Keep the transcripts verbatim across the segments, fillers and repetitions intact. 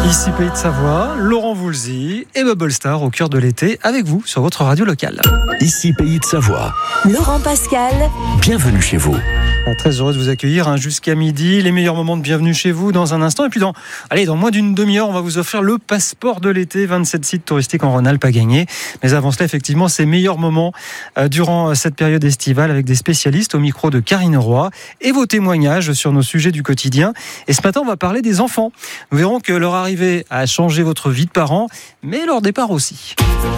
Ici Pays de Savoie, Laurent Voulzy et Bubble Star au cœur de l'été avec vous sur votre radio locale. Ici Pays de Savoie. Laurent Pascal. Bienvenue chez vous. Très heureux de vous accueillir hein, jusqu'à midi. Les meilleurs moments de bienvenue chez vous dans un instant. Et puis dans, allez, dans moins d'une demi-heure, on va vous offrir le passeport de l'été. vingt-sept sites touristiques en Rhône-Alpes à gagner. Mais avant cela, effectivement, ces meilleurs moments euh, durant cette période estivale avec des spécialistes au micro de Karine Roy et vos témoignages sur nos sujets du quotidien. Et ce matin, on va parler des enfants. Nous verrons que leur arrivée a changé votre vie de parents, mais leur départ aussi.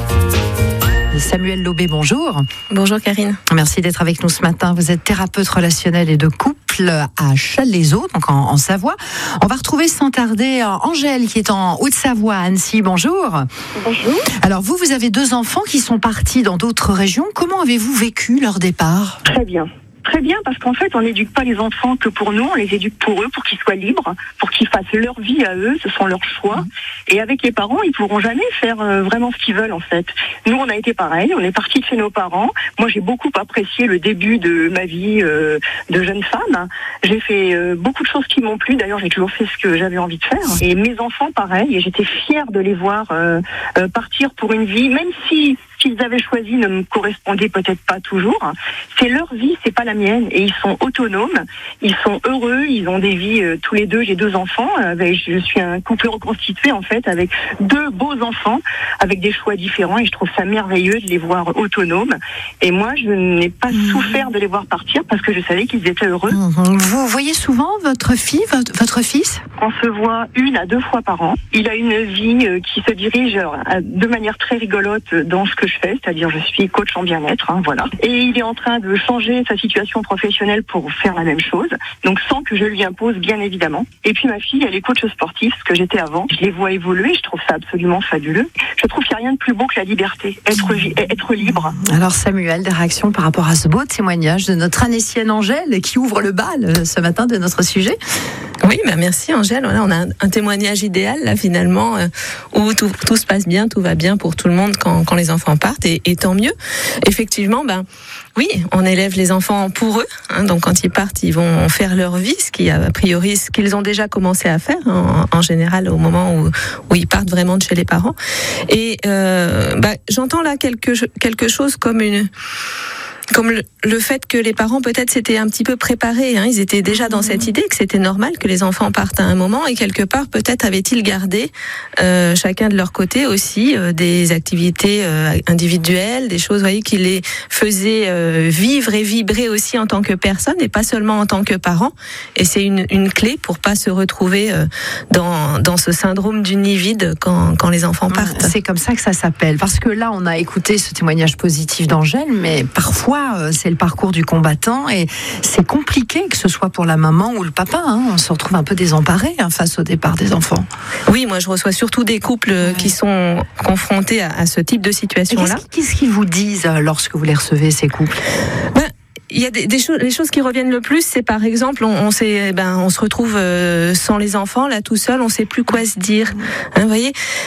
Samuel Lobé, bonjour. Bonjour Karine. Merci d'être avec nous ce matin. Vous êtes thérapeute relationnel et de couple à Challes-les-Eaux, donc en, en Savoie. On va retrouver sans tarder Angèle qui est en Haute-Savoie, à Annecy. Bonjour. Bonjour. Alors vous, vous avez deux enfants qui sont partis dans d'autres régions. Comment avez-vous vécu leur départ ? Très bien. Très bien, parce qu'en fait, on n'éduque pas les enfants que pour nous, on les éduque pour eux, pour qu'ils soient libres, pour qu'ils fassent leur vie à eux, ce sont leurs choix. Mmh. Et avec les parents, ils pourront jamais faire euh, vraiment ce qu'ils veulent, en fait. Nous, on a été pareil, on est partis de chez nos parents. Moi, j'ai beaucoup apprécié le début de ma vie euh, de jeune femme. J'ai fait euh, beaucoup de choses qui m'ont plu. D'ailleurs, j'ai toujours fait ce que j'avais envie de faire. Et mes enfants, pareil, et j'étais fière de les voir euh, euh, partir pour une vie, même si ce qu'ils avaient choisi ne me correspondait peut-être pas toujours. C'est leur vie, c'est pas la mienne, et ils sont autonomes, ils sont heureux, ils ont des vies euh, tous les deux. J'ai deux enfants, avec, je suis un couple reconstitué en fait, avec deux beaux enfants, avec des choix différents, et je trouve ça merveilleux de les voir autonomes. Et moi, je n'ai pas mmh. souffert de les voir partir parce que je savais qu'ils étaient heureux. Mmh. Vous voyez souvent votre fille, votre, votre fils ? On se voit une à deux fois par an. Il a une vie euh, qui se dirige euh, de manière très rigolote dans ce que je fais, c'est-à-dire je suis coach en bien-être, hein, voilà. Et il est en train de changer sa situation professionnelle pour faire la même chose, donc sans que je lui impose, bien évidemment. Et puis ma fille, elle est coach sportif, ce que j'étais avant. Je les vois évoluer, je trouve ça absolument fabuleux. Je trouve qu'il n'y a rien de plus beau que la liberté, être, vi- être libre. Alors Samuel, des réactions par rapport à ce beau témoignage de notre Annécienne Angèle qui ouvre le bal ce matin de notre sujet. Oui, bah merci Angèle. Voilà, on a un, un témoignage idéal là finalement euh, où tout, tout se passe bien, tout va bien pour tout le monde quand, quand les enfants partent et, et tant mieux. Effectivement, ben oui, on élève les enfants pour eux. Hein, donc quand ils partent, ils vont faire leur vie, ce qui a priori ce qu'ils ont déjà commencé à faire en, en général au moment où, où ils partent vraiment de chez les parents. Et euh, bah, j'entends là quelque quelque chose comme une Comme le, le fait que les parents peut-être s'étaient un petit peu préparés, hein, ils étaient déjà dans cette idée que c'était normal que les enfants partent à un moment, et quelque part peut-être avaient-ils gardé euh, chacun de leur côté aussi euh, des activités euh, individuelles, des choses, voyez, qui les faisaient euh, vivre et vibrer aussi en tant que personne et pas seulement en tant que parents. Et c'est une, une clé pour pas se retrouver euh, dans dans ce syndrome du nid vide quand quand les enfants partent. C'est comme ça que ça s'appelle, parce que là on a écouté ce témoignage positif d'Angèle, mais parfois c'est le parcours du combattant et c'est compliqué, que ce soit pour la maman ou le papa, hein. On se retrouve un peu désemparé hein, face au départ des enfants. Oui, moi je reçois surtout des couples ouais. qui sont confrontés à, à ce type de situation-là. Qu'est-ce, qu'est-ce qu'ils vous disent lorsque vous les recevez, ces couples ? ben, Il y a des, des choses, les choses qui reviennent le plus, c'est par exemple, on, on, sait, ben, on se retrouve euh, sans les enfants, là tout seul, on ne sait plus quoi se dire. Hein, vous voyez ?